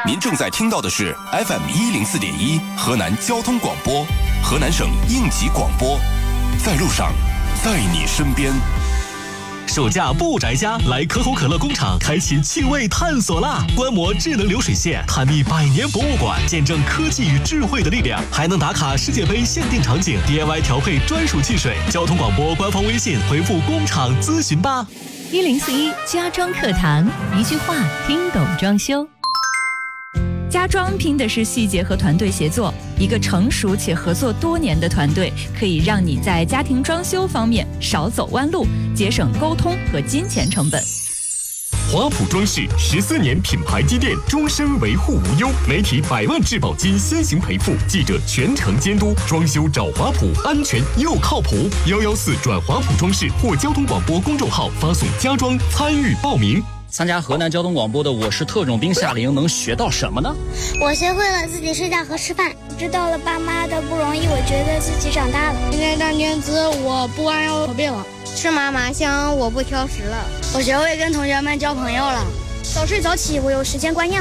您正在听到的是 FM104.1河南交通广播，河南省应急广播，在路上，在你身边。 暑假不宅家，来可口可乐工厂开启趣味探索啦！观摩智能流水线，探秘百年博物馆，见证科技与智慧的力量，还能打卡世界杯限定场景， DIY 调配专属汽水。交通广播官方微信回复工厂咨询吧。 1041家装课堂，一句话听懂装修。家装拼的是细节和团队协作，一个成熟且合作多年的团队，可以让你在家庭装修方面少走弯路，节省沟通和金钱成本。 华普装饰14年品牌积淀，终身维护无忧，媒体100万质保金先行赔付，记者全程监督，装修找华普，安全又靠谱。114转华普装饰或交通广播公众号发送家装参与报名。 参加河南交通广播的我是特种兵夏令营能学到什么呢？ 我学会了自己睡觉和吃饭，知道了爸妈的不容易，我觉得自己长大了。 今天当年子我不玩摇背了， 吃嘛嘛香，我不挑食了。 我学会跟同学们交朋友了。 早睡早起，我有时间观念。